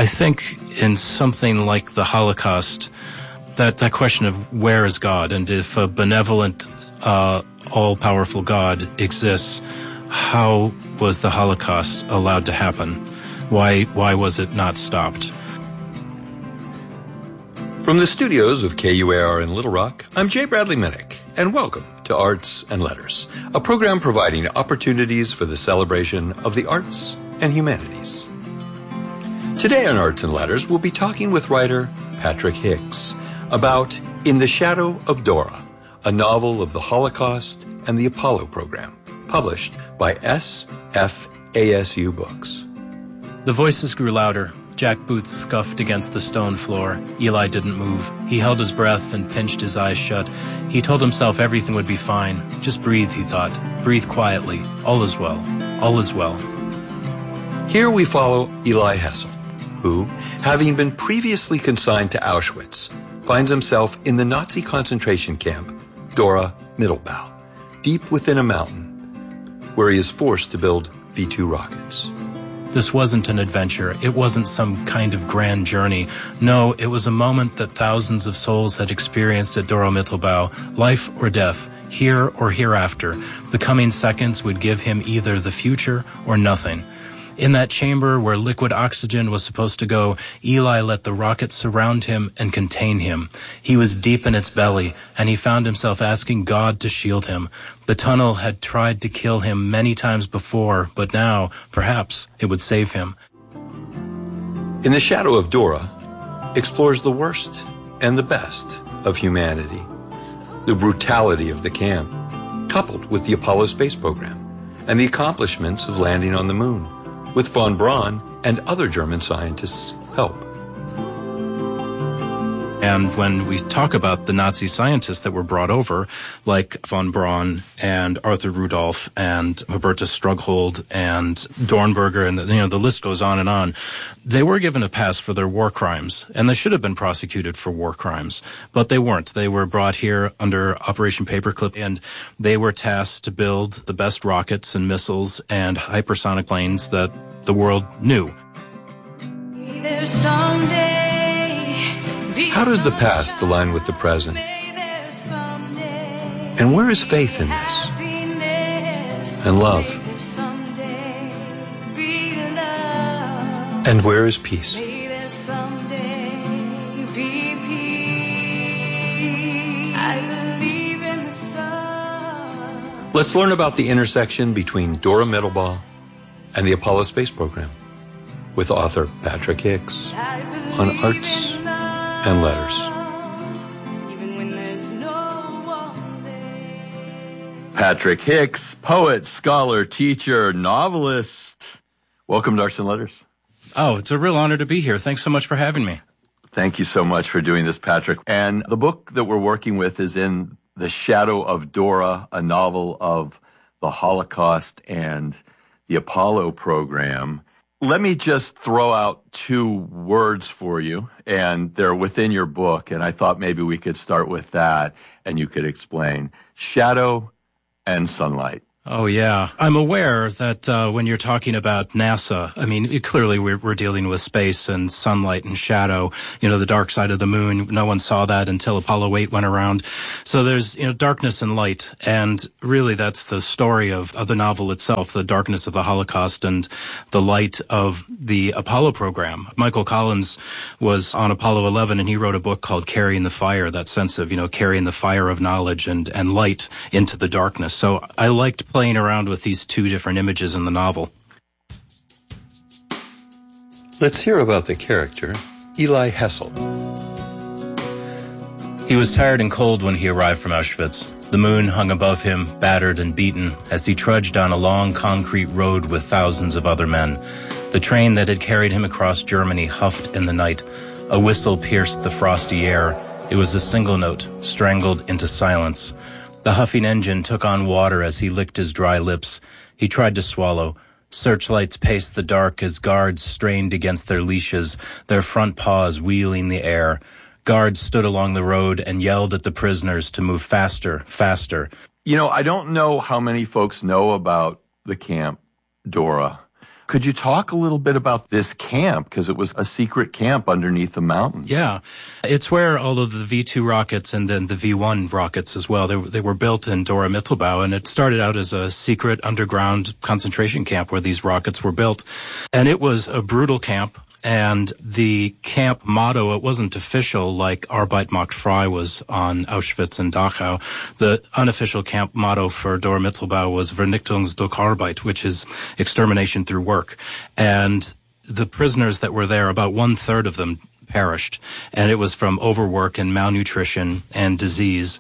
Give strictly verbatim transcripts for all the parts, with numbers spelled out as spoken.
I think in something like the Holocaust, that, that question of where is God, and if a benevolent, uh, all-powerful God exists, how was the Holocaust allowed to happen? Why, why was it not stopped? From the studios of K U A R in Little Rock, I'm Jay Bradley Minnick, and welcome to Arts and Letters, a program providing opportunities for the celebration of the arts and humanities. Today on Arts and Letters, we'll be talking with writer Patrick Hicks about In the Shadow of Dora, a novel of the Holocaust and the Apollo program, published by S F A S U Books. The voices grew louder. Jack Boots scuffed against the stone floor. Eli didn't move. He held his breath and pinched his eyes shut. He told himself everything would be fine. Just breathe, he thought. Breathe quietly. All is well. All is well. Here we follow Eli Hessel, who, having been previously consigned to Auschwitz, finds himself in the Nazi concentration camp, Dora Mittelbau, deep within a mountain, where he is forced to build V two rockets. This wasn't an adventure. It wasn't some kind of grand journey. No, it was a moment that thousands of souls had experienced at Dora Mittelbau, life or death, here or hereafter. The coming seconds would give him either the future or nothing. In that chamber where liquid oxygen was supposed to go, Eli let the rocket surround him and contain him. He was deep in its belly, and he found himself asking God to shield him. The tunnel had tried to kill him many times before, but now, perhaps, it would save him. In the Shadow of Dora explores the worst and the best of humanity, the brutality of the camp, coupled with the Apollo space program, and the accomplishments of landing on the moon, with von Braun and other German scientists' help. And when we talk about the Nazi scientists that were brought over, like von Braun and Arthur Rudolph and Hubertus Strughold and Dornberger, and you know the list goes on and on, they were given a pass for their war crimes, and they should have been prosecuted for war crimes, but they weren't. They were brought here under Operation Paperclip, and they were tasked to build the best rockets and missiles and hypersonic planes that the world knew. How does the past align with the present? And where is faith in this? And love? And where is peace? Let's learn about the intersection between Dora Mittelbau and the Apollo space program with author Patrick Hicks on Arts and Letters. Patrick Hicks, poet, scholar, teacher, novelist. Welcome to Arts and Letters. Oh, it's a real honor to be here. Thanks so much for having me. Thank you so much for doing this, Patrick. And the book that we're working with is In the Shadow of Dora, a novel of the Holocaust and the Apollo program. Let me just throw out two words for you, and they're within your book, and I thought maybe we could start with that, and you could explain. Shadow and sunlight. Oh, yeah. I'm aware that uh, when you're talking about NASA, I mean, it, clearly we're, we're dealing with space and sunlight and shadow, you know, the dark side of the moon. No one saw that until Apollo eight went around. So there's, you know, darkness and light. And really that's the story of, of the novel itself, the darkness of the Holocaust and the light of the Apollo program. Michael Collins was on Apollo eleven, and he wrote a book called Carrying the Fire, that sense of, you know, carrying the fire of knowledge and, and light into the darkness. So I liked playing around with these two different images in the novel. Let's hear about the character, Eli Hessel. He was tired and cold when he arrived from Auschwitz. The moon hung above him, battered and beaten, as he trudged down a long concrete road with thousands of other men. The train that had carried him across Germany huffed in the night. A whistle pierced the frosty air. It was a single note, strangled into silence. The huffing engine took on water as he licked his dry lips. He tried to swallow. Searchlights paced the dark as guards strained against their leashes, their front paws wheeling the air. Guards stood along the road and yelled at the prisoners to move faster, faster. You know, I don't know how many folks know about the camp, Dora. Could you talk a little bit about this camp? Because it was a secret camp underneath the mountain. Yeah. It's where all of the V two rockets and then the V one rockets as well, they, they were built in Dora Mittelbau, and it started out as a secret underground concentration camp where these rockets were built. And it was a brutal camp. And the camp motto, it wasn't official like Arbeit macht frei was on Auschwitz and Dachau. The unofficial camp motto for Dora Mittelbau was Vernichtung durch Arbeit, which is extermination through work. And the prisoners that were there, about one third of them perished. And it was from overwork and malnutrition and disease.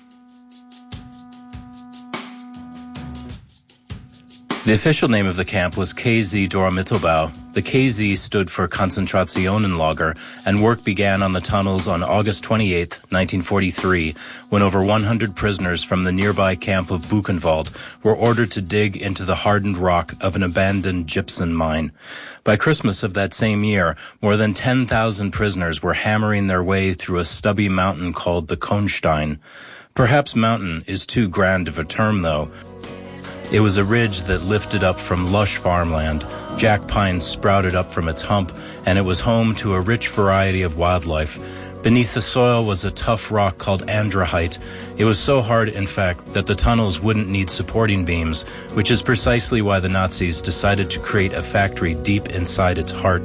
The official name of the camp was K Z Dora Mittelbau. The K Z stood for Konzentrationenlager, and work began on the tunnels on August twenty-eighth, nineteen forty-three, when over one hundred prisoners from the nearby camp of Buchenwald were ordered to dig into the hardened rock of an abandoned gypsum mine. By Christmas of that same year, more than ten thousand prisoners were hammering their way through a stubby mountain called the Kohnstein. Perhaps mountain is too grand of a term, though. It was a ridge that lifted up from lush farmland. Jack pines sprouted up from its hump, and it was home to a rich variety of wildlife. Beneath the soil was a tough rock called andrehite. It was so hard, in fact, that the tunnels wouldn't need supporting beams, which is precisely why the Nazis decided to create a factory deep inside its heart.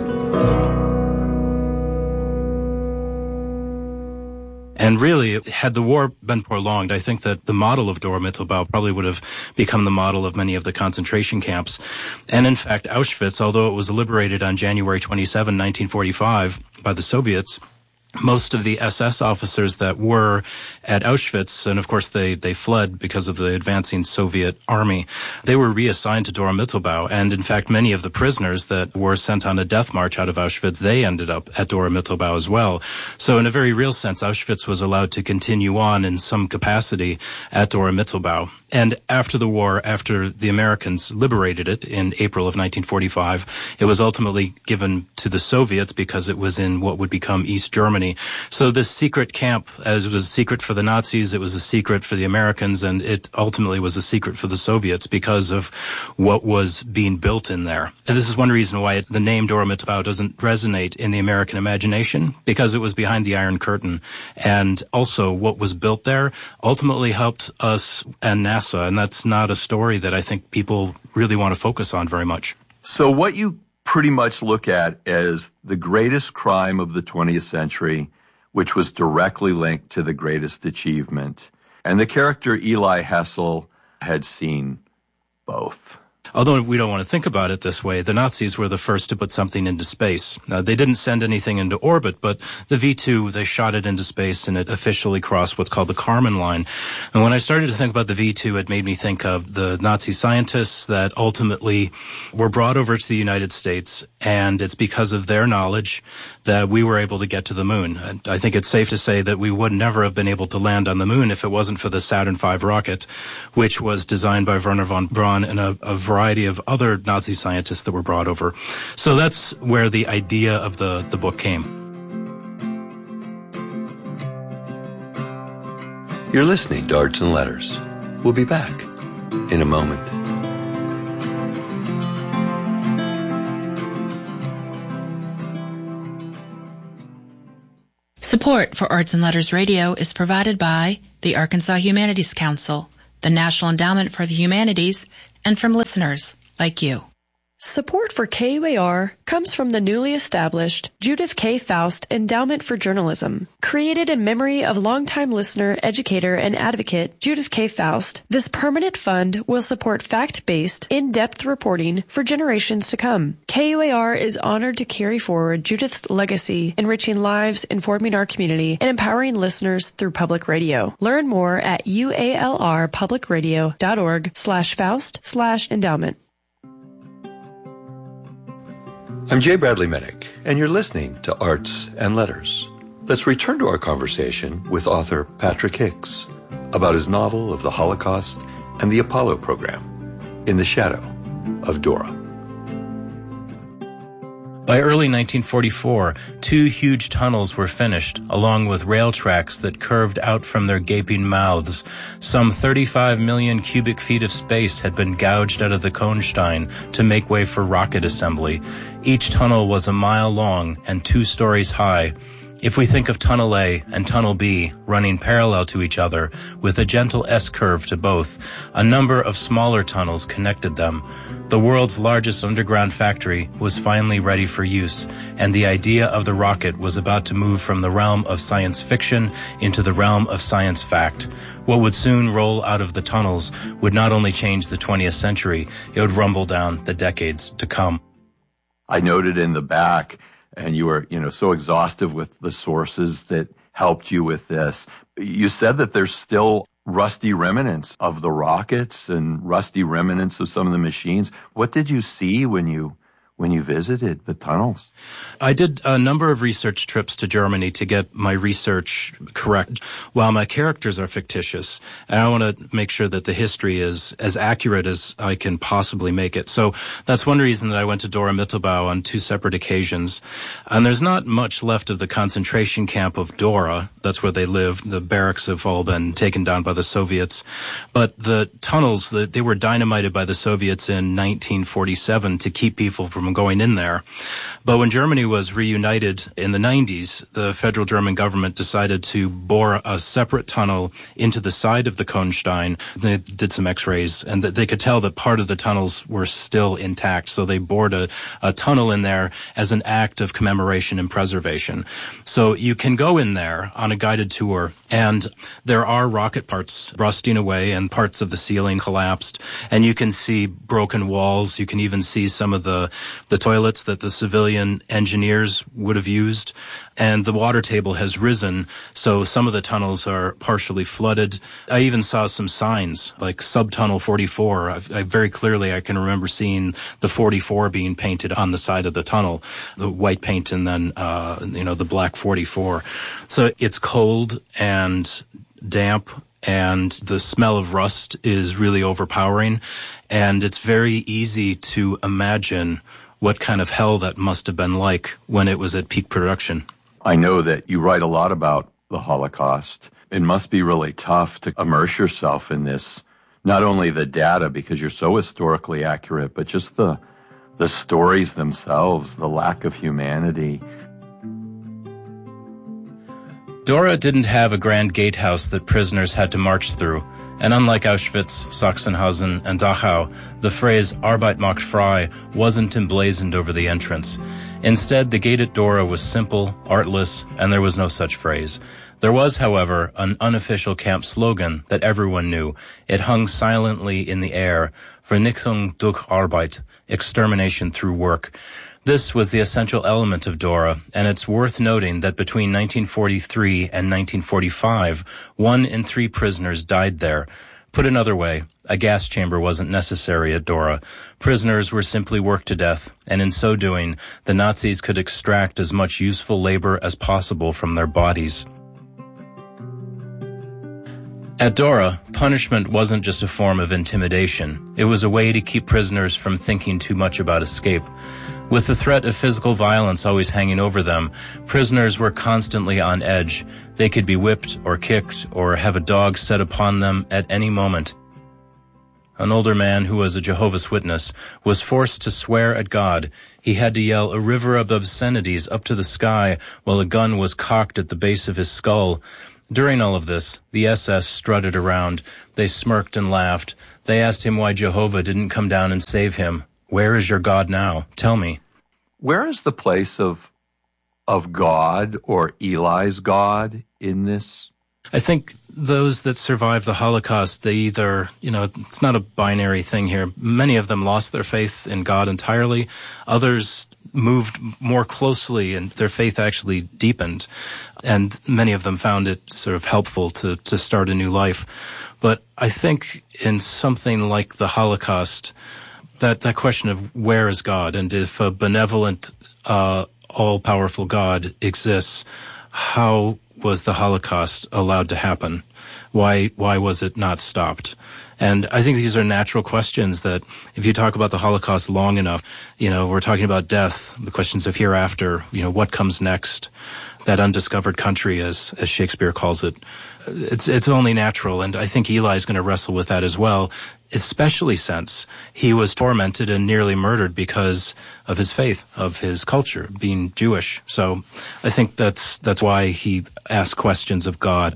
And really, had the war been prolonged, I think that the model of Dora Mittelbau probably would have become the model of many of the concentration camps. And in fact, Auschwitz, although it was liberated on January twenty-seventh, nineteen forty-five by the Soviets, most of the S S officers that were at Auschwitz, and of course they, they fled because of the advancing Soviet army, they were reassigned to Dora Mittelbau. And in fact, many of the prisoners that were sent on a death march out of Auschwitz, they ended up at Dora Mittelbau as well. So in a very real sense, Auschwitz was allowed to continue on in some capacity at Dora Mittelbau. And after the war, after the Americans liberated it in April of nineteen forty-five, it was ultimately given to the Soviets because it was in what would become East Germany. So this secret camp, as it was a secret for the Nazis, it was a secret for the Americans, and it ultimately was a secret for the Soviets because of what was being built in there. And this is one reason why the name Dora Mittelbau doesn't resonate in the American imagination, because it was behind the Iron Curtain. And also what was built there ultimately helped us and NASA. And that's not a story that I think people really want to focus on very much. So what you pretty much look at as the greatest crime of the twentieth century, which was directly linked to the greatest achievement. And the character Eli Hessel had seen both. Although we don't want to think about it this way, the Nazis were the first to put something into space. Now, they didn't send anything into orbit, but the V two, they shot it into space, and it officially crossed what's called the Kármán line. And when I started to think about the V two, it made me think of the Nazi scientists that ultimately were brought over to the United States, and it's because of their knowledge that we were able to get to the moon. And I think it's safe to say that we would never have been able to land on the moon if it wasn't for the Saturn five rocket, which was designed by Wernher von Braun and a, a variety of other Nazi scientists that were brought over. So that's where the idea of the, the book came. You're listening to Arts and Letters. We'll be back in a moment. Support for Arts and Letters Radio is provided by the Arkansas Humanities Council, the National Endowment for the Humanities, and from listeners like you. Support for K U A R comes from the newly established Judith K. Faust Endowment for Journalism. Created in memory of longtime listener, educator, and advocate Judith K. Faust, this permanent fund will support fact-based, in-depth reporting for generations to come. K U A R is honored to carry forward Judith's legacy, enriching lives, informing our community, and empowering listeners through public radio. Learn more at ualrpublicradio.org slash Faust slash endowment. I'm Jay Bradley Minnick, and you're listening to Arts and Letters. Let's return to our conversation with author Patrick Hicks about his novel of the Holocaust and the Apollo program, In the Shadow of Dora. By early nineteen forty-four, two huge tunnels were finished, along with rail tracks that curved out from their gaping mouths. Some thirty-five million cubic feet of space had been gouged out of the Kohnstein to make way for rocket assembly. Each tunnel was a mile long and two stories high. If we think of Tunnel A and Tunnel B running parallel to each other with a gentle S-curve to both, a number of smaller tunnels connected them. The world's largest underground factory was finally ready for use, and the idea of the rocket was about to move from the realm of science fiction into the realm of science fact. What would soon roll out of the tunnels would not only change the twentieth century, it would rumble down the decades to come. I noted in the back, and you were, you know, so exhaustive with the sources that helped you with this. You said that there's still rusty remnants of the rockets and rusty remnants of some of the machines. What did you see when you when you visited the tunnels? I did a number of research trips to Germany to get my research correct. While my characters are fictitious, and I want to make sure that the history is as accurate as I can possibly make it. So that's one reason that I went to Dora Mittelbau on two separate occasions. And there's not much left of the concentration camp of Dora. That's where they lived. The barracks have all been taken down by the Soviets. But the tunnels, the, they were dynamited by the Soviets in nineteen forty-seven to keep people from going in there. But when Germany was reunited in the nineties, the federal German government decided to bore a separate tunnel into the side of the Kohnstein. They did some x-rays, and they could tell that part of the tunnels were still intact. So they bored a, a tunnel in there as an act of commemoration and preservation. So you can go in there on a guided tour, and there are rocket parts rusting away and parts of the ceiling collapsed, and you can see broken walls. You can even see some of the the toilets that the civilian engineers would have used. And the water table has risen, so some of the tunnels are partially flooded. I even saw some signs, like Subtunnel forty-four. I, I very clearly, I can remember seeing the forty-four being painted on the side of the tunnel, the white paint and then, uh, you know, the black forty-four. So it's cold and damp, and the smell of rust is really overpowering. And it's very easy to imagine what kind of hell that must have been like when it was at peak production. I know that you write a lot about the Holocaust. It must be really tough to immerse yourself in this, not only the data, because you're so historically accurate, but just the the stories themselves, the lack of humanity. Dora didn't have a grand gatehouse that prisoners had to march through, and unlike Auschwitz, Sachsenhausen, and Dachau, the phrase Arbeit macht frei wasn't emblazoned over the entrance. Instead, the gate at Dora was simple, artless, and there was no such phrase. There was, however, an unofficial camp slogan that everyone knew. It hung silently in the air, Vernichtung durch Arbeit, extermination through work. This was the essential element of Dora, and it's worth noting that between nineteen forty-three and nineteen forty-five, one in three prisoners died there. Put another way, a gas chamber wasn't necessary at Dora. Prisoners were simply worked to death, and in so doing, the Nazis could extract as much useful labor as possible from their bodies. At Dora, punishment wasn't just a form of intimidation. It was a way to keep prisoners from thinking too much about escape. With the threat of physical violence always hanging over them, prisoners were constantly on edge. They could be whipped or kicked or have a dog set upon them at any moment. An older man who was a Jehovah's Witness was forced to swear at God. He had to yell a river of obscenities up to the sky while a gun was cocked at the base of his skull. During all of this, the S S strutted around. They smirked and laughed. They asked him why Jehovah didn't come down and save him. Where is your God now? Tell me. Where is the place of of God or Eli's God in this? I think those that survived the Holocaust, they either, you know, it's not a binary thing here. Many of them lost their faith in God entirely. Others moved more closely and their faith actually deepened. And many of them found it sort of helpful to, to start a new life. But I think in something like the Holocaust, that, that question of where is God, and if a benevolent, uh, all-powerful God exists, how was the Holocaust allowed to happen? Why, why was it not stopped? And I think these are natural questions that if you talk about the Holocaust long enough, you know, we're talking about death, the questions of hereafter, you know, what comes next, that undiscovered country, as, as Shakespeare calls it. It's, it's only natural. And I think Eli is going to wrestle with that as well, especially since he was tormented and nearly murdered because of his faith, of his culture, being Jewish. So I think that's, that's why he asked questions of God.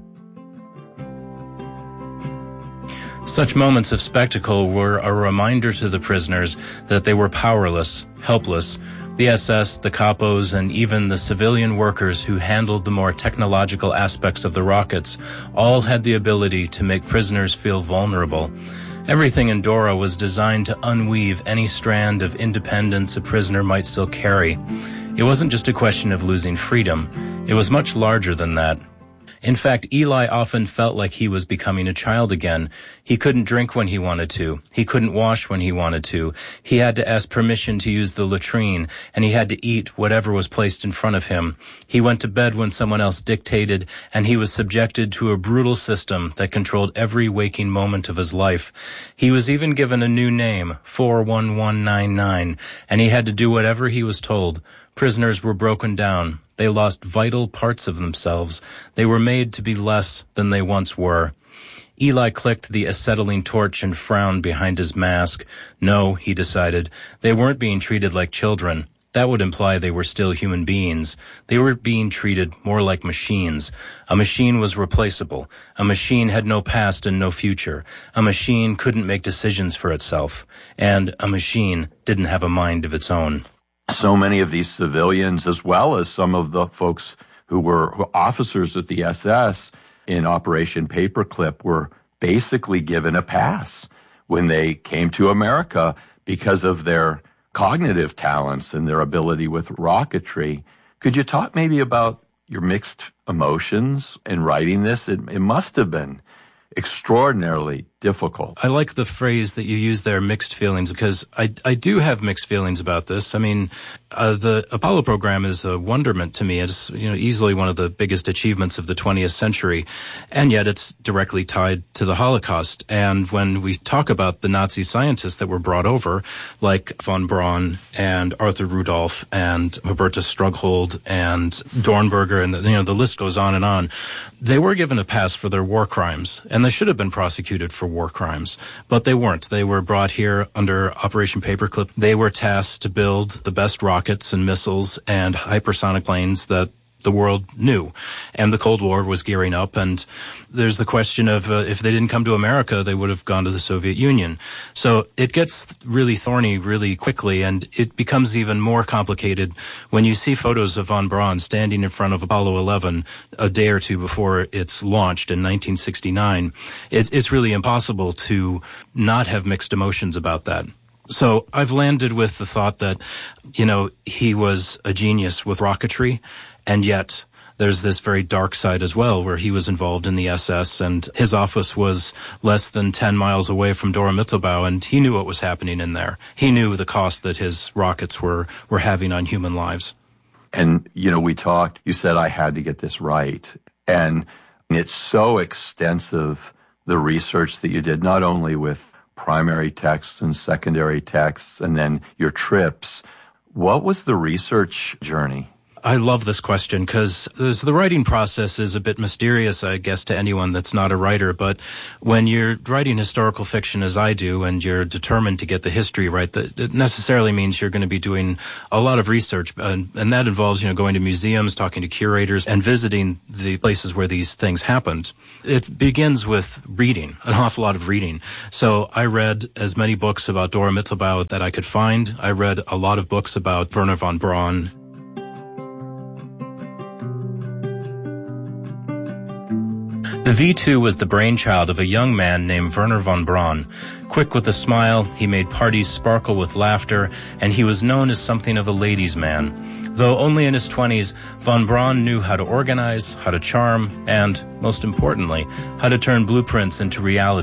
Such moments of spectacle were a reminder to the prisoners that they were powerless, helpless. The S S, the capos, and even the civilian workers who handled the more technological aspects of the rockets all had the ability to make prisoners feel vulnerable. Everything in Dora was designed to unweave any strand of independence a prisoner might still carry. It wasn't just a question of losing freedom. It was much larger than that. In fact, Eli often felt like he was becoming a child again. He couldn't drink when he wanted to. He couldn't wash when he wanted to. He had to ask permission to use the latrine, and he had to eat whatever was placed in front of him. He went to bed when someone else dictated, and he was subjected to a brutal system that controlled every waking moment of his life. He was even given a new name, four one one nine nine, and he had to do whatever he was told. Prisoners were broken down. They lost vital parts of themselves. They were made to be less than they once were. Eli clicked the acetylene torch and frowned behind his mask. No, he decided, they weren't being treated like children. That would imply they were still human beings. They were being treated more like machines. A machine was replaceable. A machine had no past and no future. A machine couldn't make decisions for itself. And a machine didn't have a mind of its own. So many of these civilians, as well as some of the folks who were officers of the S S in Operation Paperclip, were basically given a pass when they came to America because of their cognitive talents and their ability with rocketry. Could you talk maybe about your mixed emotions in writing this? It, it must have been extraordinarily difficult. I like the phrase that you use there, mixed feelings, because I, I do have mixed feelings about this. I mean, uh, the Apollo program is a wonderment to me. It's, you know, easily one of the biggest achievements of the twentieth century, and yet it's directly tied to the Holocaust. And when we talk about the Nazi scientists that were brought over, like von Braun and Arthur Rudolph and Hubertus Strughold and Dornberger, and the, you know, the list goes on and on, they were given a pass for their war crimes, and they should have been prosecuted for war crimes, but they weren't. They were brought here under Operation Paperclip. They were tasked to build the best rockets and missiles and hypersonic planes that the world knew. And the Cold War was gearing up, and there's the question of uh, if they didn't come to America, they would have gone to the Soviet Union. So it gets really thorny really quickly, and it becomes even more complicated when you see photos of von Braun standing in front of Apollo eleven a day or two before it's launched in nineteen sixty-nine. It, it's really impossible to not have mixed emotions about that. So I've landed with the thought that, you know, he was a genius with rocketry, and yet there's this very dark side as well, where he was involved in the S S, and his office was less than ten miles away from Dora Mittelbau, and he knew what was happening in there. He knew the cost that his rockets were, were having on human lives. And, you know, we talked, you said I had to get this right. And it's so extensive, the research that you did, not only with primary texts and secondary texts, and then your trips. What was the research journey? I love this question because the writing process is a bit mysterious, I guess, to anyone that's not a writer. But when you're writing historical fiction, as I do, and you're determined to get the history right, that it necessarily means you're going to be doing a lot of research. And, and that involves, you know, going to museums, talking to curators, and visiting the places where these things happened. It begins with reading, an awful lot of reading. So I read as many books about Dora Mittelbau that I could find. I read a lot of books about Wernher von Braun. The V two was the brainchild of a young man named Wernher von Braun. Quick with a smile, he made parties sparkle with laughter, and he was known as something of a ladies' man. Though only in his twenties, von Braun knew how to organize, how to charm, and, most importantly, how to turn blueprints into reality.